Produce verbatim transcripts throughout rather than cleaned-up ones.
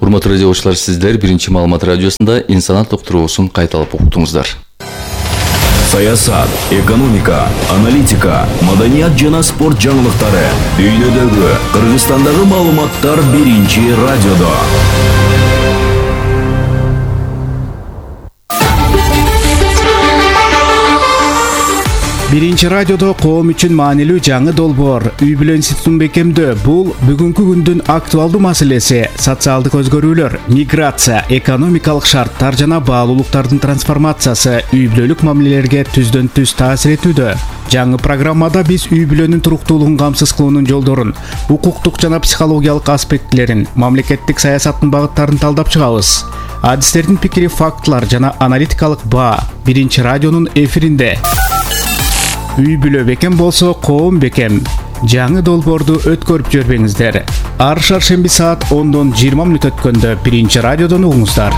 Урматтуу радиошылар, сиздер биринчи маалымат радиосунда инсанат уктуруусун кайталап уктуңуздар. Саясат, экономика, аналитика, маданият жана спорт жаңылыктары, дүйнөдөгү, Кыргызстандагы маалыматтар биринчи радиодо. Биринчи радиодо коом үчүн маанилүү жаңы долбоор үй бүлө институтун бекемдөө. Бул бүгүнкү күндүн актуалдуу маселеси. Социалдык өзгөрүүлөр, миграция, экономикалык шарттар жана баалуулуктардын трансформациясы үй бүлөлүк мамилелерге түздөн түз таасир этүүдө. Жаңы программада биз үй бүлөнүн туруктуулугун камсыз кылуунун жолдорун, укуктук жана психологиялык аспектилерин, мамлекеттик саясаттын багыттарын талдап чыгабыз. Адистердин пикири, фактылар жана аналитикалык баа биринчи радионун эфиринде. Үй бүлө бекем болсо, коом бекем. Жаңы долбоорду өткөрүп жүрбөңүздөр. Ар шаршемби саат ондон жыйырма мүнөт өткөндө биринчи радиодон угуңуздар.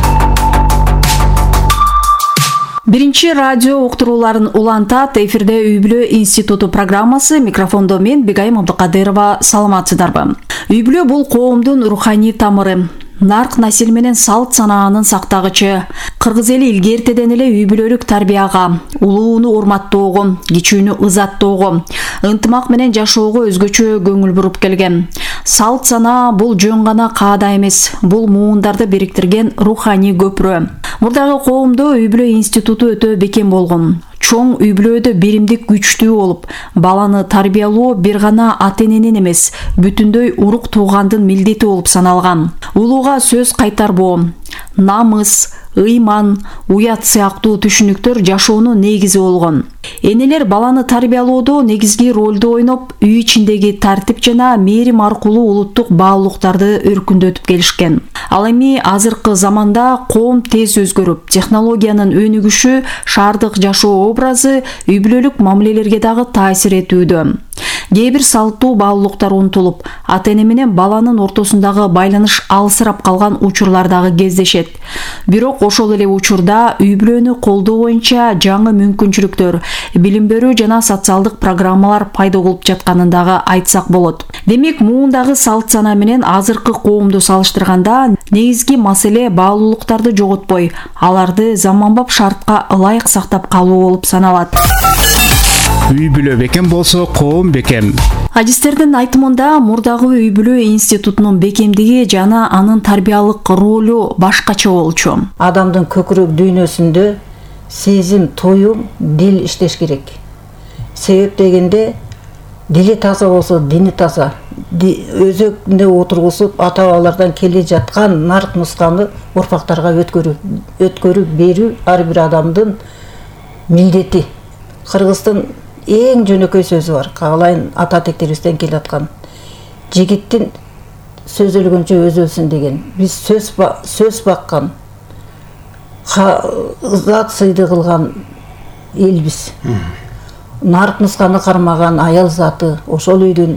Биринчи радио уктурууларын улантат. Эфирде үй бүлө институту программасы. Микрофондо мен Бегайым Абдыкадырова. Саламатсыздарбы? Үй бүлө бул коомдун руханий тамыры. Нарк насель менен салт санаанын сактагычы. Кыргыз эли илгертеден эле үй бүлөлүк тарбияга, улууну урматтоого, кичүүнү ызаттоого, ынтымак менен жашоого өзгөчө көңүл буруп келген. Салт санаа бул жөн гана каада эмес, бул муундарды бириктирген руханий көпүрө. Мурдагы коомдо үй бүлө институту өтө бекем болгон. Чоң үй бүлөдө биримдик күчтүү болуп, баланы тарбиялоо бир гана ата-эненин эмес, бүтүндөй урук туугандын милдети болуп саналган. Улууга сөз кайтарбоо, намыс, ыйман, уят сыяктуу түшүнүктөр жашоонун негизи болгон. Энелер баланы тарбиялоодо негизги ролду ойноп, үй ичиндеги тартип жана мээрим аркылуу улуттук баалуулуктарды өркүндөтүп келишкен. Ал эми азыркы заманда коом тез өзгөрүп, технологиянын өнүгүшү, шаардык жашоо образы үй бүлөлүк мамилелерге дагы таасир этүүдө. Кээ бир салттуу баалуулуктар унутулуп, ата-эне менен баланын ортосундагы байланыш алсырап калган учурлар дагы кездешет. Бирок ошол эле учурда үй бүлөнү колдоо боюнча жаңы мүмкүнчүлүктөр, билим берүү жана социалдык программалар пайда болуп жатканын дагы айтсак болот. Демек, муундагы салт сана менен азыркы коомду салыштырганда негизги маселе баалуулуктарды жоготпой, аларды заманбап шартка ылайык сактап калуу болуп саналат. Үй бүлө бекем болсо, коом бекем. Адистердин айтымында мурдагы үй бүлө институтунун бекемдиги жана анын тарбиялык ролу башкача болчу. Адамдын көкүрөк дүйнөсүндө сезим, туюм, дил иштеш керек. Себеп дегенде дили таза болсо, дини таза. Өзөкүндө отургузуп, ата-бабалардан келе жаткан нарк нусканы урпактарга өткөрүп, өткөрүп берүү ар бир адамдын милдети. Кыргыздын эң жөнөкөй сөзү бар. Каалайын ата тектерибизден келе аткан. Жигиттин сөз өлгөнчө өзү өлсүн деген. Биз сөз сөз баккан, зат сыйды кылган элбиз. Нарк нусканы кармаган аял заты, ошол үйдүн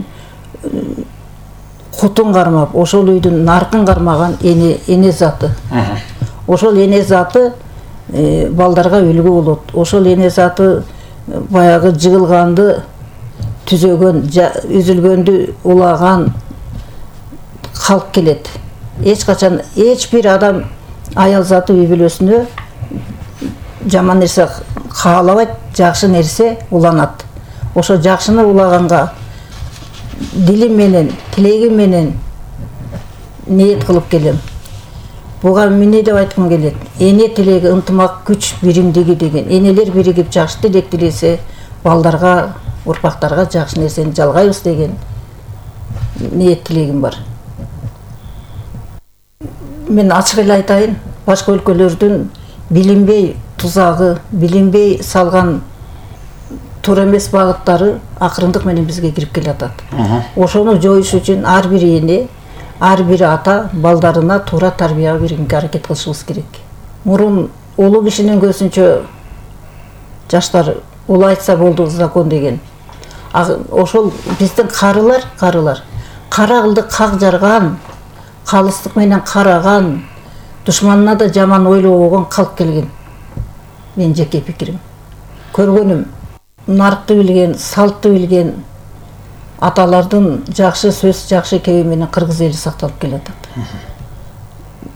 кутун кармап, ошол үйдүн наркын кармаган эне эне заты. Ошол эне заты балдарга үлгү болот. Ошол эне заты баягы жыгылганды түзөгөн, үзүлгөндү улаган калк келет. Эч качан эч бир адам аял заты үй бүлөсүнө жаман нерсе каалабайт, жакшы нерсе уланат. Ошо жакшыны улаганга дилим менен, тилегим менен ниет кылып келем. Буга эмне деп айткым келет? Эне тилеги, ынтымак, күч, биримдиги деген. Энелер биригип жакшы тилек тилесе, балдарга, урпактарга жакшы нерсени жалгайбыз деген ниет тилегим бар. Мен ачык эле айтайын, башка өлкөлөрдүн билинбей тузагы, билинбей салган туура эмес багыттары акырындык менен бизге кирип келатат. Ошону жоюш үчүн ар бир эне, ар бир ата балдарына туура тарбия бергенге аракет кылышыбыз керек. Мурун улуу кишинин көзүнчө жаштар улуу айтса болду закон деген. Ошол биздин карылар, карылар кара кылды как жарган, калыстык менен караган, душманына да жаман ойлобогон калк келген. Мен жеке пикирим. Көргөнүм, наркты билген, салтты билген аталардын жакшы сөз, жакшы кеби менен кыргыз эли сакталып келатат.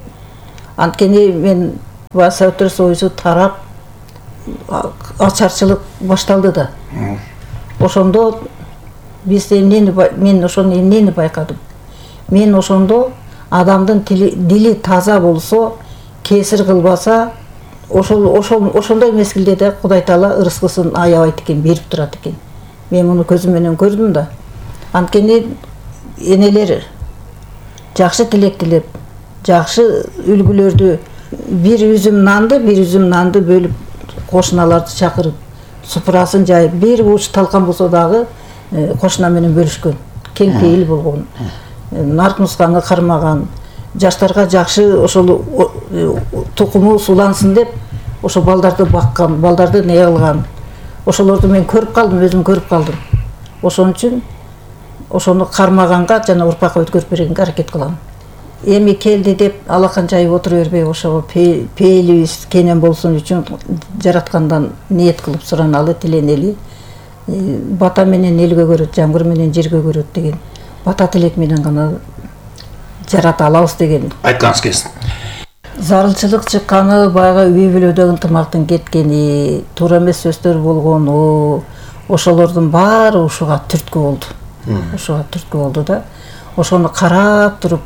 Анткени мен баса өтөрс ойсу тарап ачарчылык башталды да. Ошондо биз эмнени мен ошону эмнени байкадым. Мен ошондо адамдын дили таза болсо, кесир кылбаса, ошол ошол ошондой мезгилде да Кудай Таала ырыскысын аябайт экен, берип турат экен. Мен муну көзүм менен көрдүм да. Анткени энелер жакшы тилек тилеп, жакшы үлгүлөрдү, бир үзүм нанды, бир үзүм нанды бөлүп кошуналарды чакырып, супурасын жайып, бир уч талкан болсо дагы кошуна менен бөлүшкөн, кең пейил болгон. Нарк нусканы кармаган, жаштарга жакшы ошол тукуму сулансын деп, ошо балдарды баккан, балдарды не кылган. Ошолорду мен көрүп калдым, өзүм көрүп калдым. Ошон үчүн ошону кармаганга жана урпакка өткөрүп бергенге аракет кылам. Эми келди деп алакан жайып отура бербей, ошого пейилибиз кенен болсун үчүн жараткандан ниет кылып сураналы, тиленели. Бата менен элге көрөт, жамгыр менен жерге көрөт деген бата тилек менен гана жарата алабыз деген айтканыңыз келсин. Зарылчылык чыкканы, баягы үй бүлөдөгү ынтымактын кеткени, туура эмес сөздөр болгону, ошолордун баары ушуга түрткү болду. Ушуга түрткү болду да. Ошону карап туруп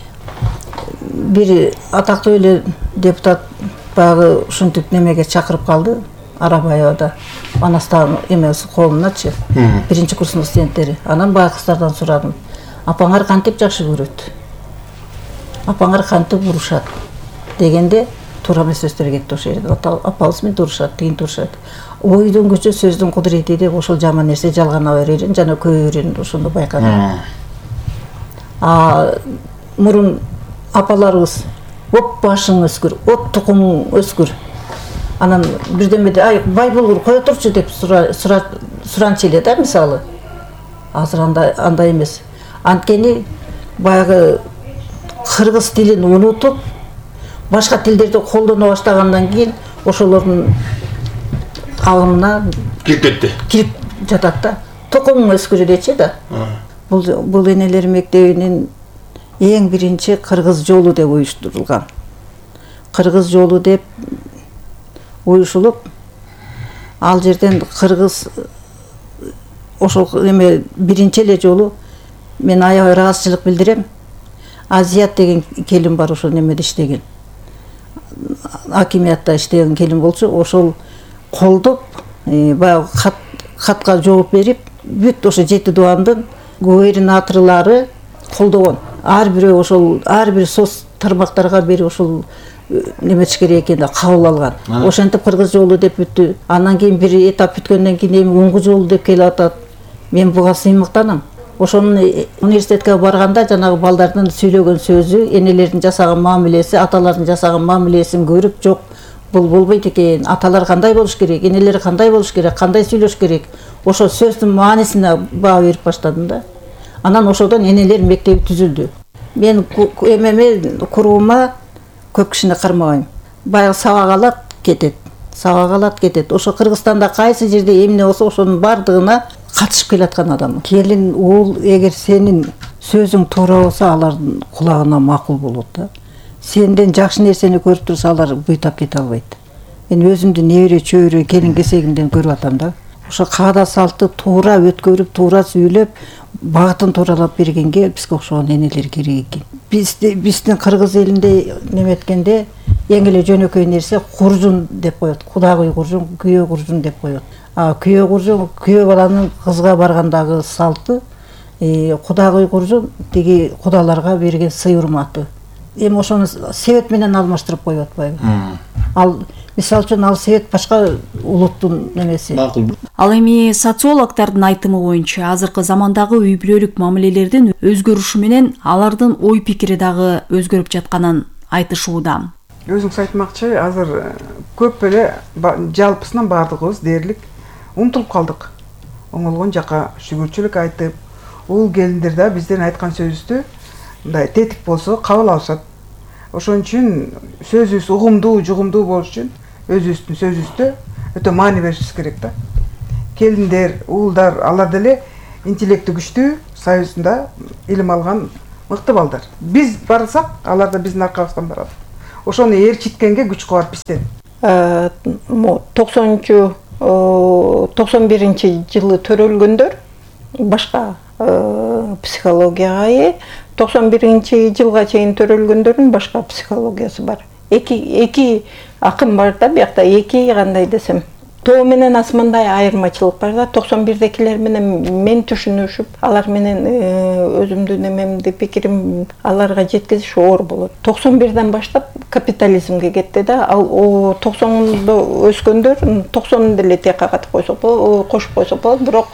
бир атактуу эле депутат баягы ушинтип немеге чакырып калды. Арабаевада Анастан эмес коомуначы, биринчи курстун студенттери. Анан баягы кыздардан сурадым. Апаңар кантип жакшы көрөт? Апаңар кантип урушат? Дегенде туура эмес сөздөр кетти ошол жерде. Апабыз менен урушат, тигин урушат. Ойдун күчү, сөздүн кудурети деп ошол жаман нерсе жалгана берерин жана көбө берерин ошондо байкадым. А мурун апаларыбыз оп башың өскүр, от тукумуң өскүр. Анан бирдемеде ай бай болгур кое турчу деп суранчу эле да, мисалы. Азыр андай андай эмес. Анткени баягы кыргыз тилин унутуп, башка тилдерди колдоно баштагандан кийин ошолордун агымына кирип кетти. Кирип жатат да. Тукумуң өскүрү дечи да. Бул бул энелер мектебинин эң биринчи кыргыз жолу деп уюштурулган. Кыргыз жолу деп уюшулуп, ал жерден кыргыз ошол эме биринчи эле жолу мен аябай ыраазычылык билдирем. Азият деген келин бар, ошол немеде иштеген. Акимиятта иштеген келин болчу, ошол колдоп, баягы кат катка жооп берип, бүт ошо жети дубандын губернаторлары колдогон. Ар бирөө ошол ар бир соц тармактарга бери ошол неметиш керек экенин кабыл алган. Ошентип кыргыз жолу деп бүттү. Андан кийин бир этап бүткөндөн кийин эми уңгу жолу деп келип атат. Мен буга сыймыктанам. Ошонун университетке барганда жанагы балдардын сүйлөгөн сөзү, энелердин жасаган мамилеси, аталардын жасаган мамилесин көрүп, жок, бул болбойт экен. Аталар кандай болуш керек, энелер кандай болуш керек, кандай сүйлөш керек. Ошо сөздүн маанисине баа берип баштадым да. Анан ошодон энелер мектеби түзүлдү. Мен эмеме куруума көп кишини кармабайм. Баягы сабак алат, кетет. Сабак алат, кетет. Ошо Кыргызстанда кайсы жерде эмне болсо ошонун бардыгына катышып келаткан адам. Келин, уул, эгер сенин сөзүң туура болсо, алардын кулагына макул болот да. Сенден жакшы нерсени көрүп турса, алар буйтап кете албайт. Мен өзүмдү небере, чөйрө, келин кесегимден көрүп атам да. Ошо каада салты туура өткөрүп, туура сүйлөп, багытын тууралап бергенге бизге окшогон энелер керек экен. Бизде биздин кыргыз элинде неметкенде эң эле жөнөкөй нерсе куржун деп коет. Кудагый куржун, күйөө куржун деп коет. А күйөө куржун, күйөө баланын кызга баргандагы салты, кудагый куржун тиги кудаларга берген сый урматы. Эми ошону себет менен алмаштырып коюп атпайбы? Ал мисалы үчүн ал себет башка улуттун немеси. Макул. Ал эми социологдордун айтымы боюнча азыркы замандагы үй бүлөлүк мамилелердин өзгөрүшү менен алардын ой пикири дагы өзгөрүп жатканын айтышууда. Өзүңүз айтмакчы, азыр көп эле жалпысынан бардыгыбыз дээрлик умтулуп калдык. Оңолгон жака шүгүрчүлүк айтып, уул келиндер да бизден айткан сөзүбүздү мындай тетик болсо кабыл алышат. Ошон үчүн сөзүбүз угумдуу, жугумдуу болуш үчүн өзүбүздүн сөзүбүздө өтө маани беришибиз керек да. Келиндер, уулдар, алар деле интеллекти күчтүү, союзунда илим алган мыкты балдар. Биз барсак, алар да биздин аркабыздан барат. ошону ээрчиткенге күч кубат бизден. токсонунчу токсон биринчи жылы төрөлгөндөр башка психологияга ээ, токсон биринчи жылга чейин төрөлгөндөрдүн башка психологиясы бар. Эки эки акым бар да, биякта эки кандай десем, тоо менен асмандай айырмачылык бар да. токсон бирдекилер менен мен түшүнүшүп, алар менен өзүмдүн эмемди, пикирим аларга жеткизиш оор болот. токсон бирден баштап капитализмге кетти да. Ал токсондо өскөндөр токсонун деле тек катып койсок болот, кошуп койсок болот, бирок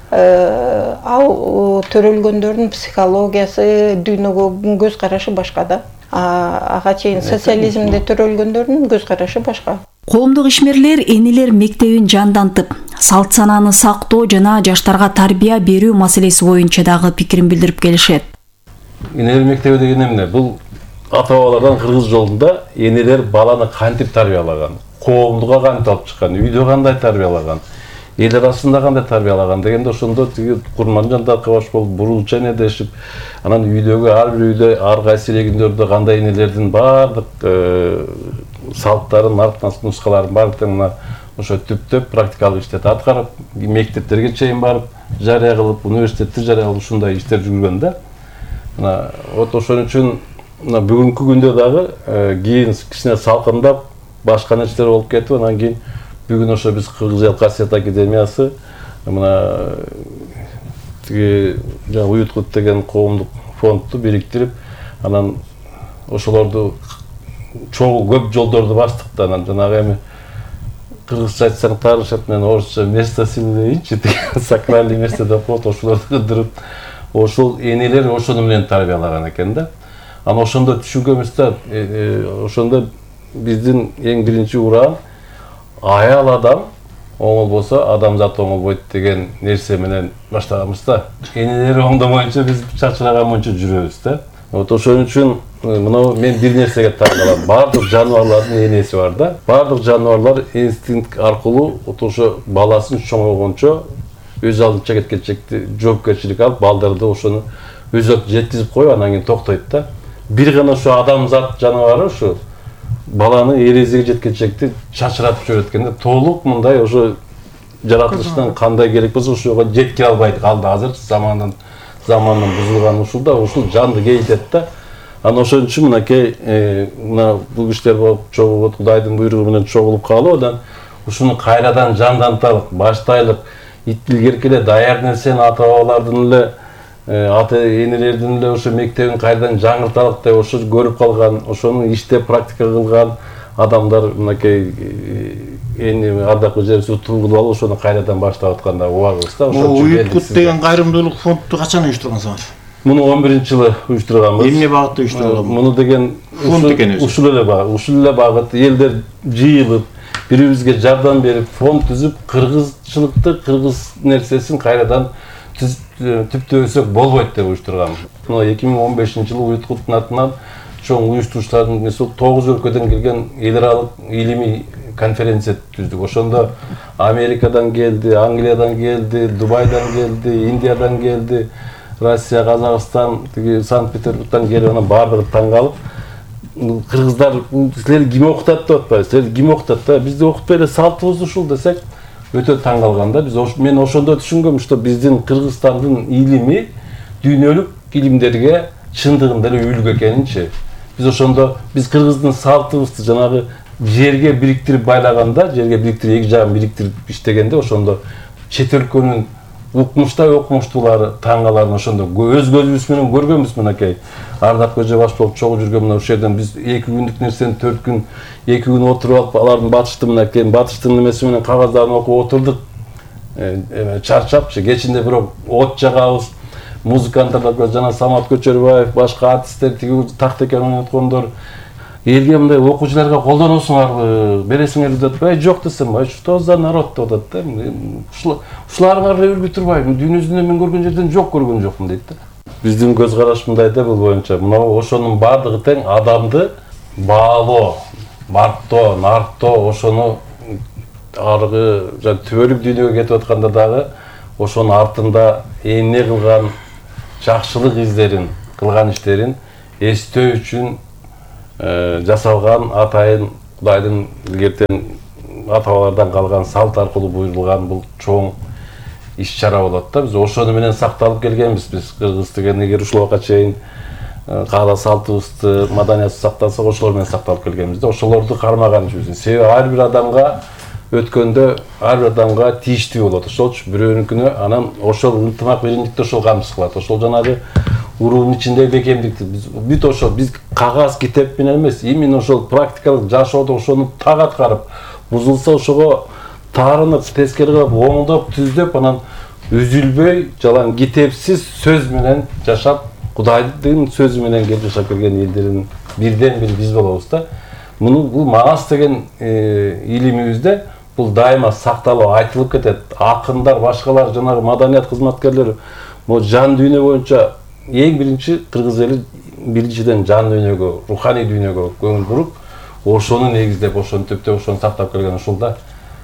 ал төрөлгөндөрдүн психологиясы, дүйнөгө көз карашы башка да. Ага чейин социализмде төрөлгөндөрдүн көз карашы башка. Коомдук ишмерлер энелер мектебин жандантып, салт сананы сактоо жана жаштарга тарбия берүү маселеси боюнча дагы пикирин билдирип келишет. Энелер мектеби деген эмне? Бул ата-бабалардан кыргыз жолунда энелер баланы кантип тарбиялаган, коомдуга кантип алып чыккан, үйдө кандай тарбиялаган, эл арасында кандай тарбиялаган дегенде ошондо тиги Курманжан Таркыбаш болуп бурулча энедешип, анан үйдөгү ар бир үйдө ар кайсы региондордо кандай энелердин баардык салттарын, артынан нускаларын баардыгын ошо түптөп практикалык иштет аткарып, мектептерге чейин барып, жарыя кылып, университетти жарыя кылып ушундай иштер жүргөн да. Мына вот ошон үчүн бүгүнкү күндө дагы кийин кичине салкындап, башка нерселер болуп кетип, анан кийин бүгүн ошо биз Кыргыз эл касиет академиясы мына тиги жана Уюткут деген коомдук фондду бириктирип, анан ошолорду чогуу көп жолдорду бастык да. Анан жанагы эми кыргызча айтсаң таарышат менен орусча место силы дейинчи, сакральный место деп коет, ошолорду кыдырып, ошол энелер ошону менен тарбиялаган экен да. Анан ошондо түшүнгөнбүз да, ошондо биздин эң биринчи ураан аял адам оңол болсо адамзат оңол болот деген нерсе менен баштаганбыз да. Энелери оңдомойнчо биз чачыраган боюнча жүрөбүз да. Вот ошон үчүн мына мен бир нерсеге таңкалам. Бардык жаныбарлардын энеси бар да. Бардык жаныбарлар инстинкт аркылуу ошо баласын чоңойгончо өз алдынча кеткенчекти жоопкерчилик алып, балдарды ошону өзөк жеткизип коюп, анан кийин токтойт да. Бир гана ошо адамзат жаныбары ошо баланы эрезиге жеткенчекти чачыратып жүрөт экен. Толук мындай ошо жаратылыштан кандай керек болсо ошого жеткире албайт калды. Азыр замандан замандан бузулган ушулда ушул жанды кейтет да. Анан ошон үчүн мынакей мына бул кишилер болуп чогулуп, Кудайдын буйругу менен чогулуп калып, анан ушуну кайрадан жанданталык, баштайлык, илгерки эле даяр нерсени ата-бабалардын эле ата энелердин эле ошо мектебин кайрадан жаңырталык деп ошо көрүп калган, ошону иштеп практика кылган адамдар мынакей эми ардактуу жерибиз тургулуп алып ошону кайрадан баштап атканда убагыбыз да. Ошо Уюткут деген кайрымдуулук фондду качан уюштургансыңар? Муну он биринчи жылы уюштурганбыз. Эмне багытта уюштурулган? Муну деген фонд экен өзү. Ушул эле багыт, ушул эле багыт элдер жыйылып, бири-бирибизге жардам берип, фонд түзүп, кыргызчылыкты, кыргыз нерсесин кайрадан түптөп өсөк болбойт деп уюштурганбыз. Мына эки миң он бешинчи жылы Уюткуттун атынан чоң уюштуруучулардын несі тогуз өлкөдөн келген эл аралык илимий конференция түздүк. Ошондо Америкадан келди, Англиядан келди, Дубайдан келди, Индиядан келди, Россия, Казакстан, Санкт-Петербургдан келип, анан баардыгы таң калып, кыргыздар силер ким окутат деп атпайбы, силер ким окутат да, бизди окутпай эле салтыбыз ушул десек, өтө таң калган да. Биз мен ошондо түшүнгөм, что биздин Кыргызстандын илими дүйнөлүк илимдерге чындыгында эле үйлүк экенинчи. Биз ошондо биз кыргыздын салтыбызды жанагы жерге бириктирип байлаганда, жерге бириктирип эки жагын бириктирип иштегенде ошондо чет өлкөнүн укмуштай окумуштуулары таң каларын ошондо өз көзүбүз менен көргөнбүз. Мынакей Ардак Көжөбаш болуп чогуу жүргөн мына ошол жерден биз эки күндүк нерсени төрт күн, эки күн отуруп алып, алардын батышты мынакей батыштын немеси менен кагаздарын окуп отурдук. Чарчапчы, кечинде бирок от жагабыз, музыканттар жана Самат Көчөрбаев, башка артисттер тиги тактекен ойноткондор элге мындай окуучуларга колдоносуңарбы, бересиңерби деп атпайбы? Жок десем, что за народ деп атат да. Ушуларыңар эле үлгү турбайбы? Дүйнөсүндө мен көргөн жерден жок көргөн жокмун дейт да. Биздин көз караш мындай да, бул боюнча. Мына ошонун баардыгы тең адамды баалоо, барктоо, нарктоо, ошону аргы жана түбөлүк дүйнөгө кетип атканда дагы ошонун артында эмне кылган жакшылык издерин, кылган иштерин эстөө үчүн жасалган атайын Кудайдын илгертен ата-бабалардан калган салт аркылуу буйрулган бул чоң иш-чара болот да. Биз ошону менен сакталып келгенбиз. Биз кыргыз деген эгер ушул убакка чейин каада салтыбызды, маданиятыбызды сактасак, ошолор менен сакталып келгенбиз да. Ошолорду кармаган үчүн. Себеби ар бир адамга өткөндө ар бир адамга тийиштүү болот. Ошол үчүн бирөөнүкүнө анан ошол ынтымак биримдикти ошол камсыз кылат. Ошол жанагы уруунун ичинде бекемдикти биз бүт ошол биз кагаз китеп менен эмес, именно ошол практикалык жашоодо ошону так аткарып, бузулса ошого таарынып, тескери кылып, оңдоп, түздөп, анан үзүлбөй, жалаң китепсиз сөз менен жашап, Кудайдын сөзү менен келип жашап келген элдердин бирден бири биз болобуз да. Муну бул маас деген илимибизде бул дайыма сакталып айтылып кетет. Акындар, башкалар, жанагы маданият кызматкерлери могу жан дүйнө боюнча эң биринчи кыргыз эли биринчиден жан дүйнөгө, руханий дүйнөгө көңүл буруп, ошону негиздеп, ошону төптөп, ошону сактап келген ушул да.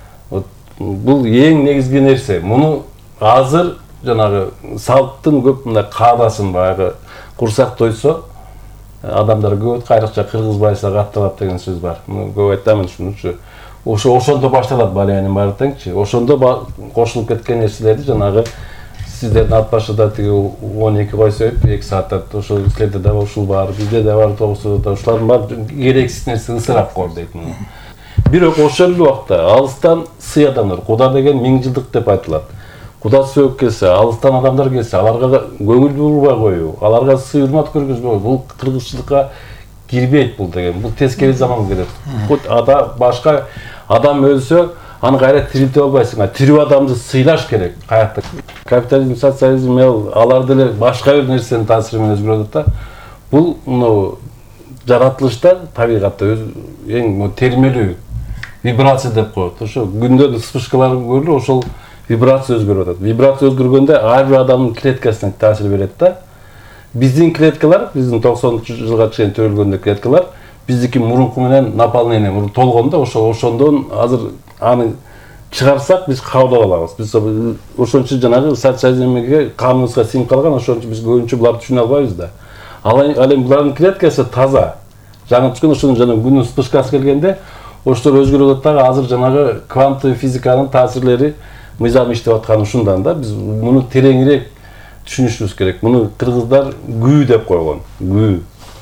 Бул эң негизги нерсе. Муну азыр жанагы салттын көп мындай каадасын баягы курсак тойсо адамдар көп кайрыкча кыргыз байса катталат деген сөз бар. Муну көп айтамын ушунчу. Ошо ошондо башталат балянин баары теңчи. Ошондо кошулуп кеткен нерселерди жанагы сиздердин ат башыда тиги он эки койсоюп эки саатта ошол силерде да ушул бар, бизде да бар, тогузда ушулардын баары керексиз нерсе ысырап кор дейт муну. Бирок ошол эле убакта алыстан сый адамдар, Куда деген миң жылдык деп айтылат. Куда сөөк келсе, алыстан адамдар келсе, аларга көңүл бурбай коюу, аларга сый урмат көргөзбөй, бул кыргызчылыкка кирбейт бул деген. Бул тескери заман келет. Хоть ада башка адам өлсө, аны кайра тирилте албайсың. Тирүү адамды сыйлаш керек каякта. Капитализм, социализм алар деле башка бир нерсенин таасири менен өзгөрөт да. Бул мына жаратылышта, табигатта эң термелүү вибрация деп коет. Ошо күндөн вспышкалар көрүлүп, ошол вибрация өзгөрүп атат. Вибрация өзгөргөндө ар бир адамдын клеткасына таасир берет да. Биздин клеткалар, биздин токсонунчу жылга чейин төрөлгөндө клеткалар биздики мурунку менен наполнение мурун толгондо, ошо ошондон азыр аны чыгарсак биз кабыл алабыз. Биз ошончу жанагы социализмге каныбызга сиңип калган, ошончу биз көбүнчө буларды түшүнө албайбыз да. Ал эми булардын клеткасы таза. Жаңы түшкөн ошонун жанагы күнүн вспышкасы келгенде ошолор өзгөрүп атат дагы. Азыр жанагы кванттык физиканын таасирлери мыйзам иштеп атканы ушундан да. Биз муну тереңирээк түшүнүшүбүз керек. Муну кыргыздар гүү деп койгон. Гүү.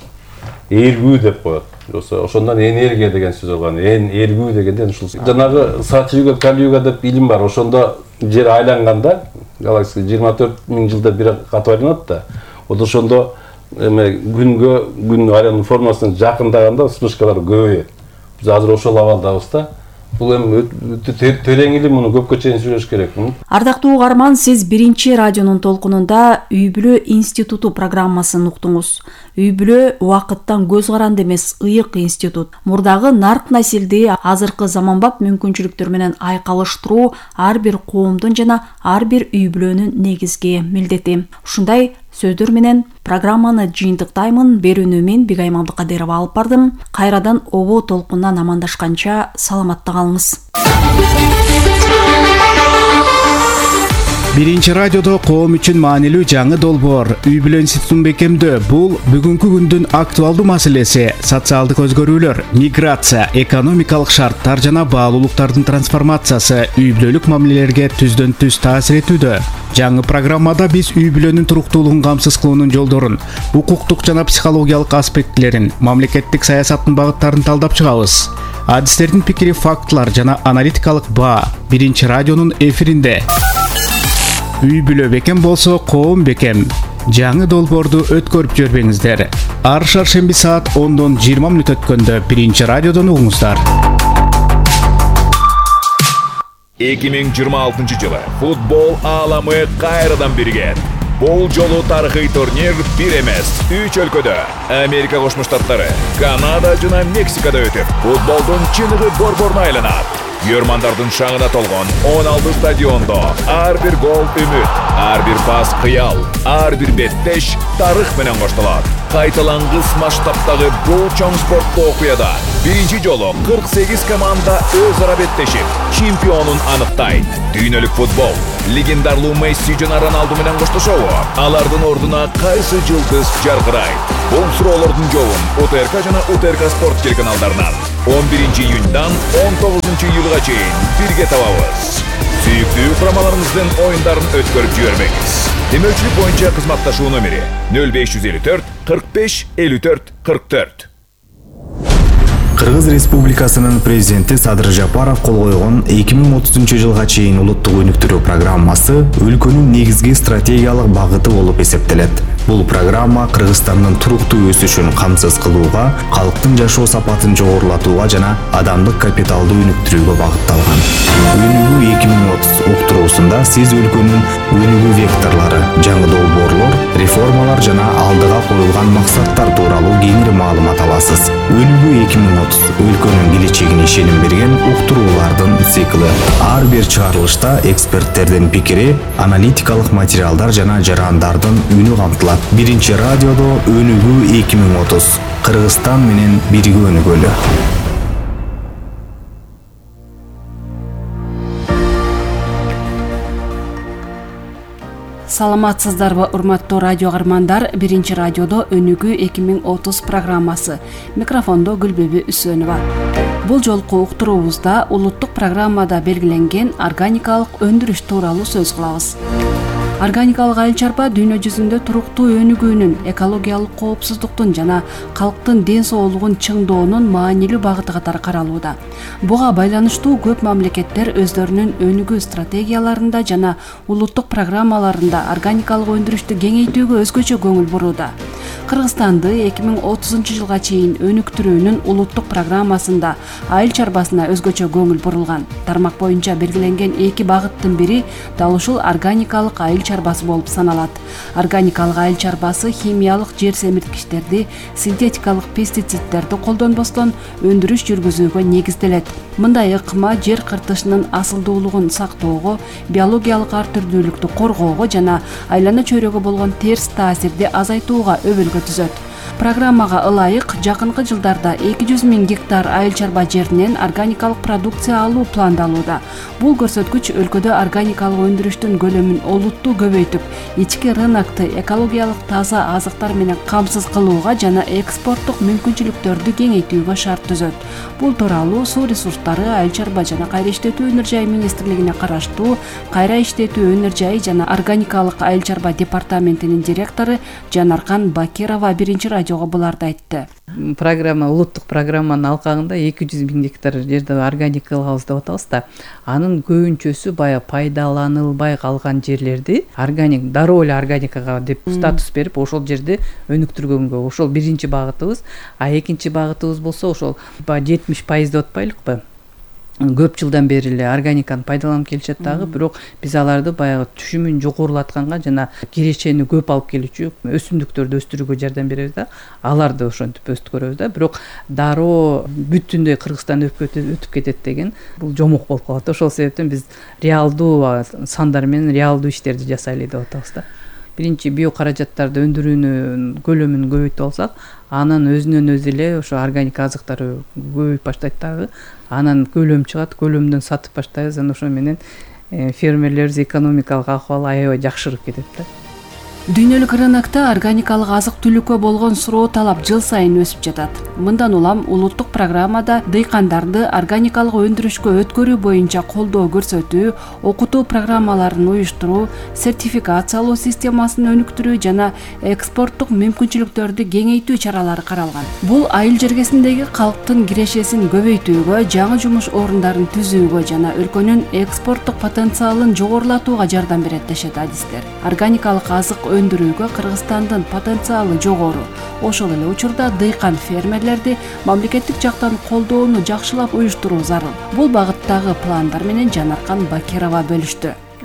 Эргүү деп коет. Ошондон энергия деген сөз алган. Эн эргүү дегенден ушул. Жанагы Сатюга, Калюга деп илим бар. Ошондо жер айланганда, галактика жыйырма төрт миң жылда бир кат айланат да. Ошондо эме күнгө, күн айлануу формасына жакындаганда вспышкалар көбөйөт. Биз азыр ошол абалдабыз да. Бул эми терең илим, муну көпкө чейин сүйлөш керек. Ардактуу угарман, сиз биринчи радионун толкунунда Үй бүлө институту программасын уктуңуз. Үй бүлө убакыттан көз каранды эмес, ыйык институт. Мурдагы нарк насилди азыркы заманбап мүмкүнчүлүктөр менен айкалыштыруу ар бир коомдун жана ар бир үй бүлөнүн негизги милдети. Ушундай сөздөр менен программаны жыйынтыктаймын. Берүүнү мен Бигайым Абдыкадырова алып бардым. Кайрадан обо толкундан амандашканча саламатта калыңыз. Биринчи радиодо коом үчүн маанилүү жаңы долбоор Үй бүлө институтун бекемдөө. Бул бүгүнкү күндүн актуалдуу маселеси. Социалдык өзгөрүүлөр, миграция, экономикалык шарттар жана баалуулуктардын трансформациясы үй бүлөлүк мамилелерге түздөн түз таасир этүүдө. Жаңы программада биз үй бүлөнүн туруктуулугун камсыз кылуунун жолдорун, укуктук жана психологиялык аспектилерин, мамлекеттик саясаттын багыттарын талдап чыгабыз. Адистердин пикири, фактылар жана аналитикалык баа биринчи радионун эфиринде. Үй бүлө бекем болсо, коом бекем. Жаңы долбоорду өткөрүп жүрбөңүздөр. Ар шаршемби саат ондон жыйырма мүнөт өткөндө биринчи радиодон угуңуздар. эки миң жыйырма алтынчы жылы футбол ааламы кайрадан биригет. Бул жолу тарыхый турнир бир эмес, үч өлкөдө, Америка Кошмо Штаттары, Канада жана Мексикада өтүп, футболдун чыныгы борборуна айланат. Юрмандардын шаңына толгон он алты стадиондо ар бир гол үмүт, ар бир пас кыял, ар бир беттеш тарых менен коштолот. Кайталангыс масштабтагы бул чоң спорттуу окуяда биринчи жолу кырк сегиз команда өз ара беттешип, чемпионун аныктайт. Дүйнөлүк футбол легендарлуу Месси жана Роналду менен коштошобу? Алардын ордуна кайсы жылдыз жаркырайт? Бул суроолордун жообун УТРК жана УТРК спорт телеканалдарынан он биринчи июньдан он тогузунчу июлга чейин бирге табабыз. Сүйүктүү курамаларыңыздын оюндарын өткөрүп жибербеңиз. Демөчүлүк боюнча кызматташуу номери нөл беш жүз элүү төрт кырк беш элүү төрт кырк төрт. Кыргыз Республикасынын президенти Садыр Жапаров кол койгон эки миң отузунчу жылга чейин улуттук өнүктүрүү программасы өлкөнүн негизги стратегиялык багыты болуп эсептелет. Бул программа Кыргызстандын туруктуу өсүшүн камсыз кылууга, калктын жашоо сапатын жогорулатууга жана адамдык капиталды өнүктүрүүгө багытталган. Өнүгүү эки миң отуз уктуруусунда сиз өлкөнүн өнүгүү векторлору, жаңы долбоорлор, реформалар жана алдыга коюлган максаттар тууралуу кеңири маалымат аласыз. Өнүгүү эки миң отуз өлкөнүн келечегине ишеним берген уктуруулардын циклы. Ар бир чыгарылышта эксперттердин пикири, аналитикалык материалдар жана жарандардын үнү камтылат. Биринчи радиодо өнүгүү эки миң отуз. Кыргызстан менен бирге өнүгөлү. Саламатсыздарбы, урматтуу радио каармандар. Биринчи радиодо өнүгүү эки миң отуз программасы. Микрофондо Гүлбеби Үсөнова. Бул жолку уктуруубузда улуттук программада белгиленген органикалык өндүрүш тууралуу сөз кылабыз. Органикалык айыл чарба дүйнө жүзүндө туруктуу өнүгүүнүн, экологиялык коопсуздуктун жана калктын ден соолугун чыңдоонун маанилүү багыты катары каралууда. Буга байланыштуу көп мамлекеттер өздөрүнүн өнүгүү стратегияларында жана улуттук программаларында органикалык өндүрүштү кеңейтүүгө өзгөчө көңүл бурууда. Кыргызстанды эки миң отузунчу жылга чейин өнүктүрүүнүн улуттук программасында айыл чарбасына өзгөчө көңүл бурулган. Тармак боюнча белгиленген эки багыттын бири дал ушул органикалык айыл чарбасы болуп саналат. Органикалык айыл чарбасы химиялык жер семирткичтерди, синтетикалык пестициддерди колдонбостон өндүрүш жүргүзүүгө негизделет. Мындай ыкма жер кыртышынын асылдуулугун сактоого, биологиялык ар түрдүүлүктү коргоого жана айлана чөйрөгө болгон терс таасирди азайтууга өбөлгө түзөт. Программага ылайык жакынкы жылдарда эки жүз миң гектар айыл чарба жеринен органикалык продукция алуу пландалууда. Бул көрсөткүч өлкөдө органикалык өндүрүштүн көлөмүн олуттуу көбөйтүп, ички рынокты экологиялык таза азыктар менен камсыз кылууга жана экспорттук мүмкүнчүлүктөрдү кеңейтүүгө шарт түзөт. Бул тууралуу Суу ресурстары, айыл чарба жана кайра иштетүү өнөр жай министрлигине караштуу кайра иштетүү өнөр жай жана органикалык айыл чарба департаментинин директору Жанаркан Бакирова биринчи радиого буларды айтты. Программа, улуттук программанын алкагында эки жүз миң гектар жерде органика кылабыз деп атабыз да. Анын көбүнчөсү баягы пайдаланылбай калган жерлерди органик, дароо эле органикага деп статус берип, ошол жерде өнүктүргөнгө, ошол биринчи багытыбыз. А экинчи багытыбыз болсо ошол жетимиш пайыз деп атпайлыкпы? Көп жылдан бери эле органиканы пайдаланып келишет дагы, бирок биз аларды баягы түшүмүн жогорулатканга жана кирешени көп алып келүүчү өсүмдүктөрдү өстүрүүгө жардам беребиз да. Аларды ошентип өстүрөбүз да. Бирок дароо бүтүндөй Кыргызстан өтүп кетет деген бул жомок болуп калат. Ошол себептен биз реалдуу сандар менен реалдуу иштерди жасайлы деп атабыз да. Биринчи био каражаттарды өндүрүүнүн көлөмүн көбөйтүп алсак, анан өзүнөн өзү эле ошо органик азыктар көбөйүп баштайт дагы. Анан көлөм чыгат, көлөмдөн сатып баштайбыз, анан ошо менен фермерлерибиз экономикалык акыбалы аябай жакшырып кетет да. Дүйнөлүк рынокто органикалык азык-түлүккө болгон суроо талап жыл сайын өсүп жатат. Мындан улам улуттук программада дыйкандарды органикалык өндүрүшкө өткөрүү боюнча колдоо көрсөтүү, окутуу программаларын уюштуруу, сертификациялоо системасын өнүктүрүү жана экспорттук мүмкүнчүлүктөрдү кеңейтүү чаралары каралган. Бул айыл жергесиндеги калктын кирешесин көбөйтүүгө, жаңы жумуш орундарын түзүүгө жана өлкөнүн экспорттук потенциалын жогорулатууга жардам берет дешет адистер. Органикалык азык өндүрүүгө Кыргызстандын потенциалы жогору. Ошол эле учурда дыйкан фермерлерди мамлекеттик жактан колдоону жакшылап уюштуруу зарыл. Бул багыттагы пландар менен Жанаркан Бакирова бөлүштү.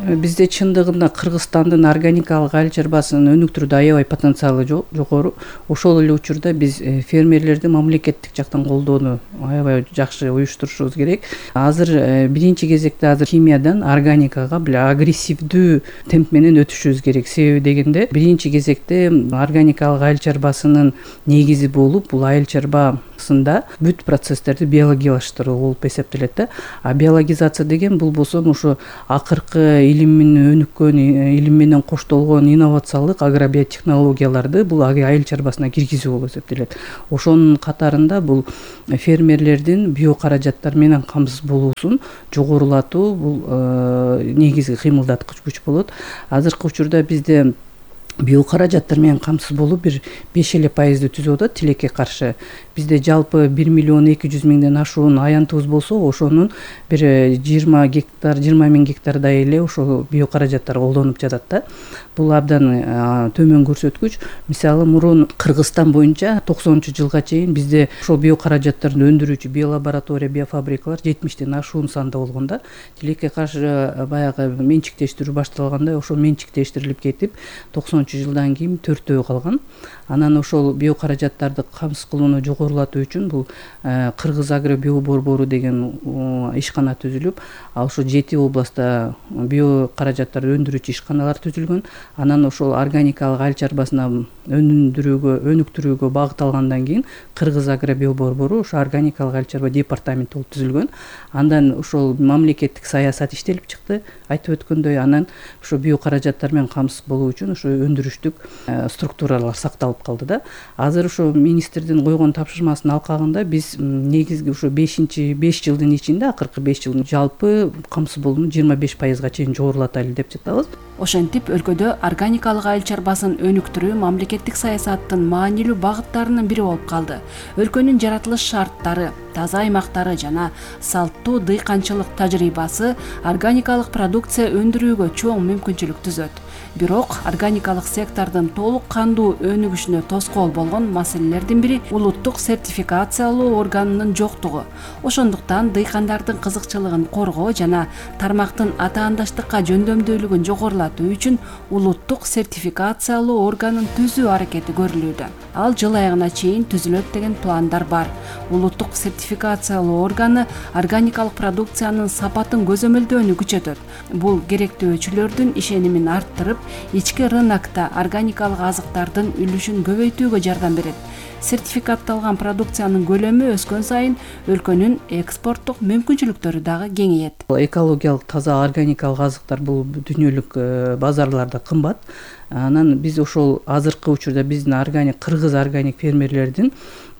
Бизде чындыгында Кыргызстандын органикалык айыл чарбасын өнүктүрүүдө аябай потенциалы жогору. Ошол эле учурда биз фермерлерди мамлекеттик жактан колдоону аябай жакшы уюштурушубуз керек. Азыр биринчи кезекте азыр химиядан органикага бир агрессивдүү темп менен өтүшүбүз керек. Себеби дегенде биринчи кезекте органикалык айыл чарбасынын негизи болуп, бул айыл чарбасында бүт процесстерди биологиялаштыруу болуп эсептелет да. А биологизация деген бул болсо ошо акыркы илимин өнүккөн, илим менен коштолгон инновациялык агробиотехнологияларды бул айыл чарбасына киргизүү болуп эсептелет. Ошонун катарында бул фермерлердин биокаражаттар менен камсыз болуусун жогорулатуу бул негизги кыймылдаткыч күч болот. Азыркы учурда бизде биокаражаттар менен камсыз болуп бир беш эле пайызды түзүп атат тилекке каршы. Бизде жалпы бир миллион эки жүз миңден ашуун аянтыбыз болсо, ошонун бир жыйырма гектар, жыйырма миң гектардай эле ошол биокаражаттар колдонуп жатат да. Бул абдан төмөн көрсөткүч. Мисалы, мурун Кыргызстан боюнча токсонунчу жылга чейин бизде ошол биокаражаттарды өндүрүүчү биолаборатория, биофабрикалар жетимиштен ашуун санда болгон да. Тилекке каршы баягы менчиктештирүү башталганда ошол менчиктештирилип кетип, токсонунчу жылдан кийин төртөө калган. Анан ошол биокаражаттарды камсыз кылууну жогорулатуу үчүн бул Кыргыз агро биоборбору деген ишкана түзүлүп, ошо жети областта биокаражаттарды өндүрүүчү ишканалар түзүлгөн. Анан ошол органикалык айыл чарбасына өндүрүүгө, өнүктүрүүгө багытталгандан кийин Кыргыз агро биоборбору ошо органикалык айыл чарба департаменти болуп түзүлгөн. Андан ошол мамлекеттик саясат иштелип чыкты, айтып өткөндөй. Анан ошо биокаражаттар менен камсыз болуу үчүн ошо өндүрүштүк структуралар сакталып калды да. Азыр ошо министрдин койгон тапшырмасынын алкагында биз негизги ошо бешинчи беш жылдын ичинде, акыркы беш жылдын жалпы камсыз болууну жыйырма беш пайызга чейин жогорулатайлы деп жатабыз. Ошентип өлкөдө органикалык айыл чарбасын өнүктүрүү мамлекеттик саясаттын маанилүү багыттарынын бири болуп калды. Өлкөнүн жаратылыш шарттары, таза аймактары жана салттуу дыйканчылык тажрыйбасы органикалык продукция өндүрүүгө чоң мүмкүнчүлүк түзөт. Бирок органикалык сектордун толук кандуу өнүгүшүнө тоскоол болгон маселелердин бири улуттук сертификациялоо органынын жоктугу. Ошондуктан дыйкандардын кызыкчылыгын коргоо жана тармактын атаандаштыкка жөндөмдүүлүгүн жогорулатуу үчүн улуттук сертификациялоо органын түзүү аракети көрүлүүдө. Ал жыл аягына чейин түзүлөт деген пландар бар. Улуттук сертификациялоо органы органикалык продукциянын сапатын көзөмөлдөөнү күчөтөт. Бул керектөөчүлөрдүн ишенимин арттырып, ички рынокто органикалык азыктардын үлүшүн көбөйтүүгө жардам берет. Сертификатталган продукциянын көлөмү өскөн сайын өлкөнүн экспорттук мүмкүнчүлүктөрү дагы кеңейет. Экологиялык таза органикалык азыктар бул дүйнөлүк базарларда кымбат. Анан биз ошол азыркы учурда биздин органик кыргыз органик фермерлердин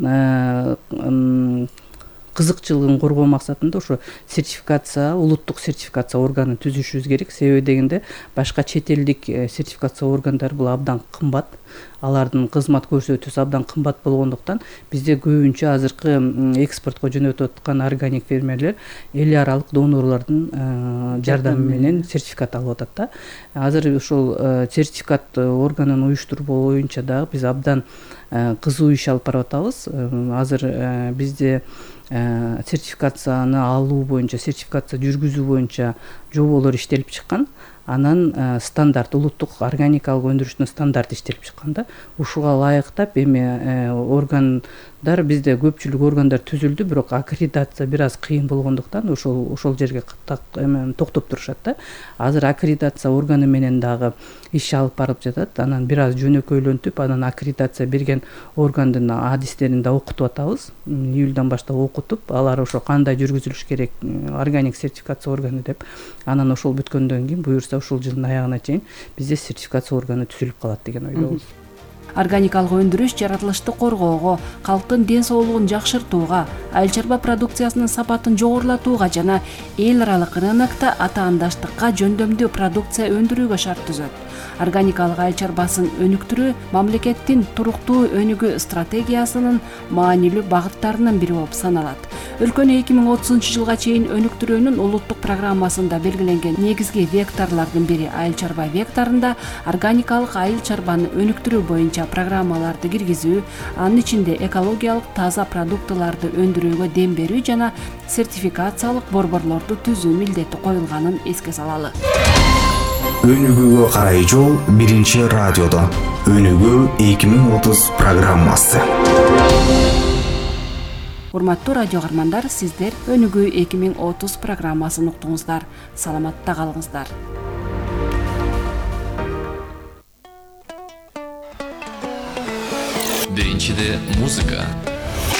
кызыкчылыгын коргоо максатында ошо сертификация, улуттук сертификация органын түзүшүбүз керек. Себеби дегенде башка чет элдик сертификация органдары бул абдан кымбат. Алардын кызмат көрсөтүүсү абдан кымбат болгондуктан бизде көбүнчө азыркы экспортко жөнөтүп аткан органик фермерлер эл аралык донорлордун жардамы менен сертификат алып атат да. Азыр ошол сертификат органын уюштуруу боюнча дагы биз абдан кызуу иш алып барып атабыз. Азыр бизде сертификацияны алуу боюнча, сертификация жүргүзүү боюнча жоболор иштелип чыккан. Анан стандарт, улуттук органикалык өндүрүштүн стандарты иштелип чыккан да. Ушуга ылайыктап эми органдар бизде көпчүлүк органдар түзүлдү, бирок аккредитация бир аз кыйын болгондуктан ошол ошол жерге токтоп турушат да. Азыр аккредитация органы менен дагы иш алып барып жатат. Анан бир аз жөнөкөйлөнтүп, анан аккредитация берген органдын адистерин да окутуп атабыз. Июлдан баштап окутуп, алар ошо кандай жүргүзүлүш керек органик сертификация органы деп. Анан ошол бүткөндөн кийин буюрса ушул жылдын аягына чейин бизде сертификация органы түзүлүп калат деген ойдобуз. Органикалык өндүрүш жаратылышты коргоого, калктын ден соолугун жакшыртууга, айыл чарба продукциясынын сапатын жогорулатууга жана эл аралык рынокто атаандаштыкка жөндөмдүү продукция өндүрүүгө шарт түзөт. Органикалык айыл чарбасын өнүктүрүү мамлекеттин туруктуу өнүгүү стратегиясынын маанилүү багыттарынын бири болуп саналат. Өлкөнү эки миң отузунчу жылга чейин өнүктүрүүнүн улуттук программасында белгиленген негизги векторлордун бири айыл чарба векторунда органикалык айыл чарбаны өнүктүрүү боюнча программаларды киргизүү, анын ичинде экологиялык таза продуктыларды өндүрүүгө дем берүү жана сертификациялык борборлорду түзүү милдети коюлганын эске салалы. Өнүгүүгө карай жол биринчи радиодо. Өнүгүү эки миң отуз программасы. Урматтуу радио каармандар, сиздер Өнүгүү эки миң отуз программасын уктуңуздар. Саламатта калыңыздар. Биринчиде музыка.